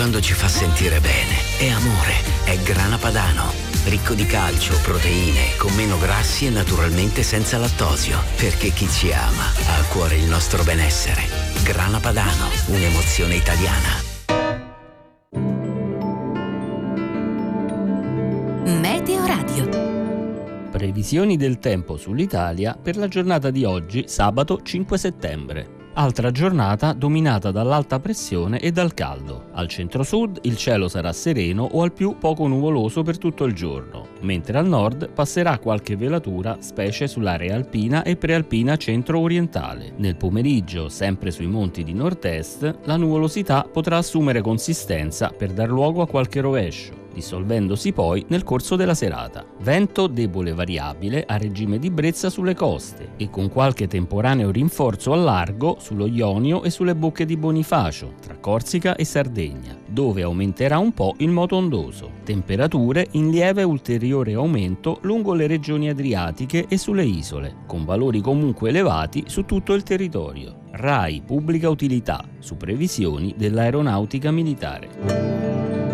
quando ci fa sentire bene. È amore, è Grana Padano. Ricco di calcio, proteine, con meno grassi e naturalmente senza lattosio. Perché chi ci ama ha a cuore il nostro benessere. Grana Padano, un'emozione italiana. Meteo Radio. Previsioni del tempo sull'Italia per la giornata di oggi, sabato 5 settembre. Altra giornata dominata dall'alta pressione e dal caldo. Al centro-sud il cielo sarà sereno o al più poco nuvoloso per tutto il giorno, mentre al nord passerà qualche velatura, specie sull'area alpina e prealpina centro-orientale. Nel pomeriggio, sempre sui monti di nord-est, la nuvolosità potrà assumere consistenza per dar luogo a qualche rovescio, dissolvendosi poi nel corso della serata. Vento debole variabile a regime di brezza sulle coste e con qualche temporaneo rinforzo al largo sullo Ionio e sulle bocche di Bonifacio, tra Corsica e Sardegna, dove aumenterà un po' il moto ondoso. Temperature in lieve ulteriore aumento lungo le regioni adriatiche e sulle isole, con valori comunque elevati su tutto il territorio. RAI Pubblica Utilità, su previsioni dell'Aeronautica Militare.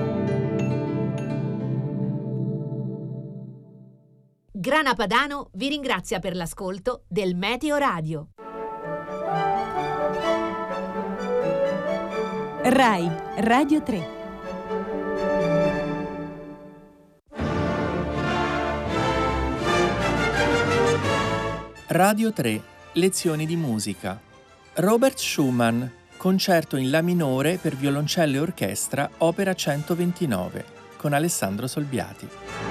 Grana Padano vi ringrazia per l'ascolto del Meteo Radio. RAI Radio 3. Radio 3, lezioni di musica. Robert Schumann, concerto in La minore per violoncello e orchestra, opera 129, con Alessandro Solbiati.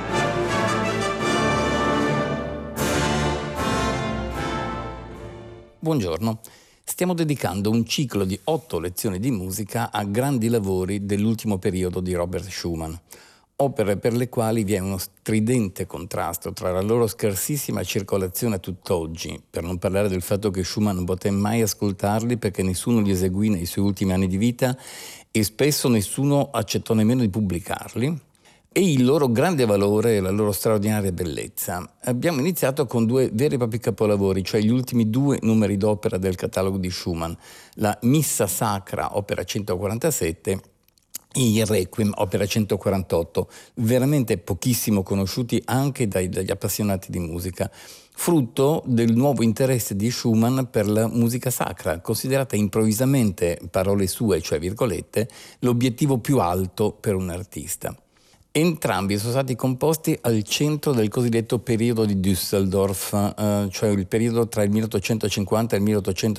Buongiorno, stiamo dedicando un ciclo di 8 lezioni di musica a grandi lavori dell'ultimo periodo di Robert Schumann, opere per le quali vi è uno stridente contrasto tra la loro scarsissima circolazione a tutt'oggi, per non parlare del fatto che Schumann non poté mai ascoltarli perché nessuno li eseguì nei suoi ultimi anni di vita e spesso nessuno accettò nemmeno di pubblicarli, e il loro grande valore e la loro straordinaria bellezza. Abbiamo iniziato con 2 veri e propri capolavori, cioè gli ultimi 2 numeri d'opera del catalogo di Schumann, la Missa Sacra, opera 147, e il Requiem, opera 148, veramente pochissimo conosciuti anche dagli appassionati di musica, frutto del nuovo interesse di Schumann per la musica sacra, considerata improvvisamente, parole sue, cioè virgolette, l'obiettivo più alto per un artista. Entrambi sono stati composti al centro del cosiddetto periodo di Düsseldorf, cioè il periodo tra il 1850 e il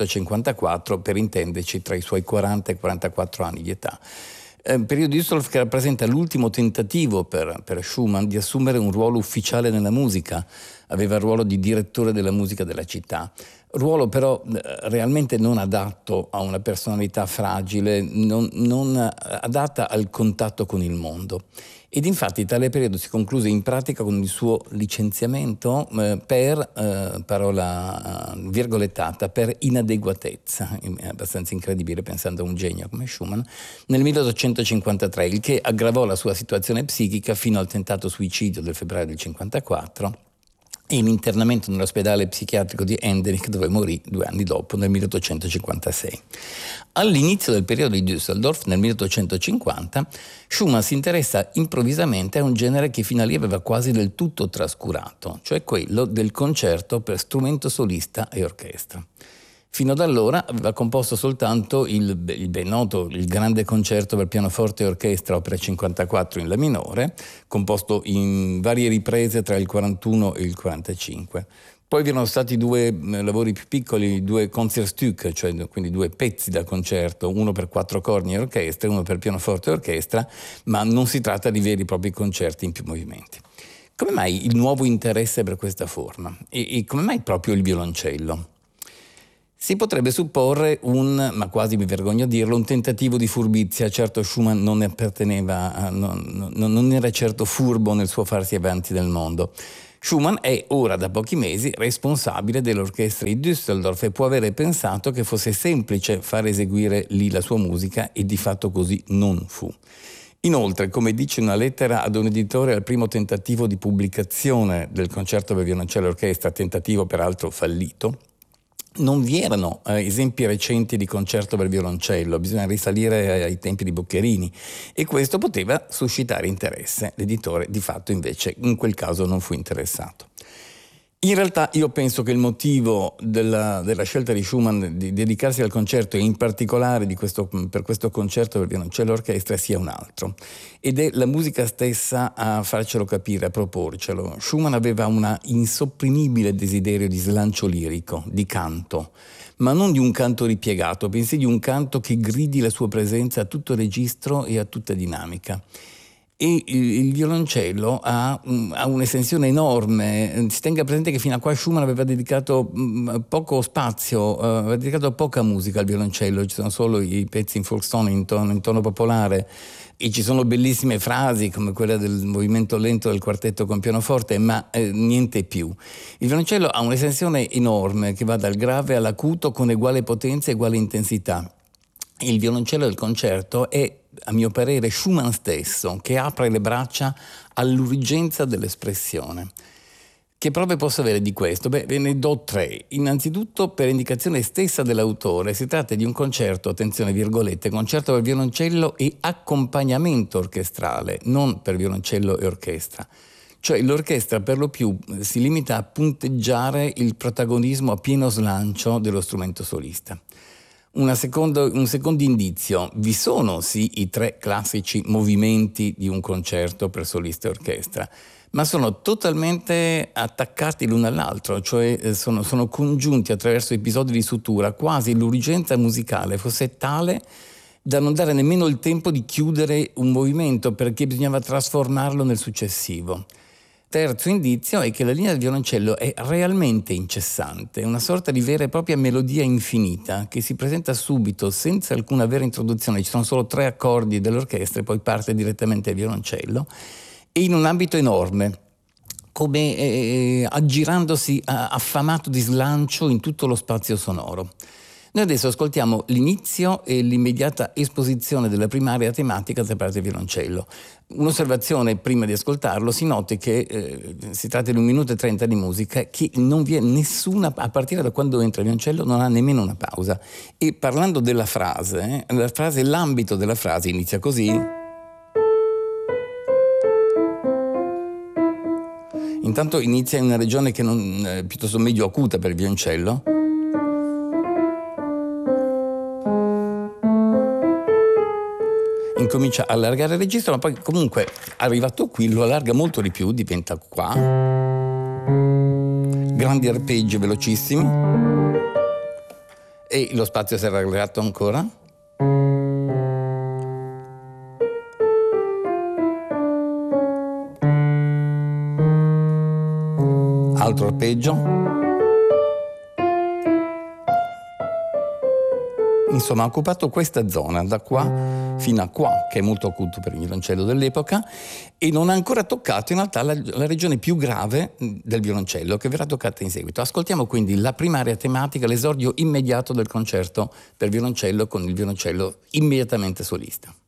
1854, per intenderci tra i suoi 40 e 44 anni di età. Periodo di Düsseldorf che rappresenta l'ultimo tentativo per Schumann di assumere un ruolo ufficiale nella musica. Aveva il ruolo di direttore della musica della città. Ruolo però realmente non adatto a una personalità fragile, non adatta al contatto con il mondo. Ed infatti tale periodo si concluse in pratica con il suo licenziamento per, parola virgolettata, per inadeguatezza, è abbastanza incredibile pensando a un genio come Schumann, nel 1853, il che aggravò la sua situazione psichica fino al tentato suicidio del febbraio del 54 e l'internamento nell'ospedale psichiatrico di Endenich, dove morì 2 anni dopo, nel 1856. All'inizio del periodo di Düsseldorf, nel 1850, Schumann si interessa improvvisamente a un genere che fino a lì aveva quasi del tutto trascurato, cioè quello del concerto per strumento solista e orchestra. Fino ad allora aveva composto soltanto il ben noto, il grande concerto per pianoforte e orchestra, opera 54 in La minore, composto in varie riprese tra il 41 e il 45. Poi vi erano stati 2 lavori più piccoli, 2 Concertstück, cioè quindi 2 pezzi da concerto, uno per 4 corni e orchestra, uno per pianoforte e orchestra, ma non si tratta di veri e propri concerti in più movimenti. Come mai il nuovo interesse per questa forma? E come mai proprio il violoncello? Si potrebbe supporre ma quasi mi vergogno a dirlo, un tentativo di furbizia. Certo Schumann non ne apparteneva, non era certo furbo nel suo farsi avanti nel mondo. Schumann è ora da pochi mesi responsabile dell'orchestra di Düsseldorf e può avere pensato che fosse semplice far eseguire lì la sua musica e di fatto così non fu. Inoltre, come dice una lettera ad un editore al primo tentativo di pubblicazione del concerto per violoncello e orchestra, tentativo peraltro fallito, non vi erano esempi recenti di concerto per violoncello, bisogna risalire ai tempi di Boccherini, e questo poteva suscitare interesse. L'editore di fatto invece in quel caso non fu interessato. In realtà io penso che il motivo della scelta di Schumann di dedicarsi al concerto, e in particolare per questo concerto per violoncello e orchestra, sia un altro, ed è la musica stessa a farcelo capire, a proporcelo. Schumann aveva un insopprimibile desiderio di slancio lirico, di canto, ma non di un canto ripiegato, bensì di un canto che gridi la sua presenza a tutto registro e a tutta dinamica. E il violoncello ha un'estensione enorme. Si tenga presente che fino a qua Schumann aveva dedicato poco spazio, aveva dedicato poca musica al violoncello. Ci sono solo i pezzi in Volkssong in tono popolare, e ci sono bellissime frasi come quella del movimento lento del quartetto con pianoforte, ma niente più. Il violoncello ha un'estensione enorme che va dal grave all'acuto con uguale potenza e uguale intensità. Il violoncello del concerto è, a mio parere, Schumann stesso, che apre le braccia all'urgenza dell'espressione. Che prove posso avere di questo? Ve ne do 3. Innanzitutto, per indicazione stessa dell'autore, si tratta di un concerto, attenzione virgolette, concerto per violoncello e accompagnamento orchestrale, non per violoncello e orchestra. Cioè l'orchestra per lo più si limita a punteggiare il protagonismo a pieno slancio dello strumento solista. Un secondo indizio: vi sono sì i 3 classici movimenti di un concerto per solista e orchestra, ma sono totalmente attaccati l'uno all'altro, cioè sono congiunti attraverso episodi di sutura, quasi l'urgenza musicale fosse tale da non dare nemmeno il tempo di chiudere un movimento, perché bisognava trasformarlo nel successivo. Terzo indizio è che la linea del violoncello è realmente incessante, una sorta di vera e propria melodia infinita che si presenta subito senza alcuna vera introduzione. Ci sono solo 3 accordi dell'orchestra e poi parte direttamente il violoncello, e in un ambito enorme, come aggirandosi affamato di slancio in tutto lo spazio sonoro. Noi adesso ascoltiamo l'inizio e l'immediata esposizione della primaria tematica da parte del violoncello. Un'osservazione prima di ascoltarlo: si noti che si tratta di 1 minuto e 30 di musica, che non vi è nessuna, a partire da quando entra il violoncello non ha nemmeno una pausa. E parlando della frase, l'ambito della frase inizia così. Intanto inizia in una regione che non piuttosto medio acuta per il violoncello. Incomincia a allargare il registro, ma poi comunque arrivato qui lo allarga molto di più, diventa qua. Grandi arpeggi velocissimi. E lo spazio si è allargato ancora. Altro arpeggio. Insomma, ha occupato questa zona, da qua fino a qua, che è molto acuto per il violoncello dell'epoca, e non ha ancora toccato in realtà la regione più grave del violoncello, che verrà toccata in seguito. Ascoltiamo quindi la primaria tematica, l'esordio immediato del concerto per violoncello, con il violoncello immediatamente solista.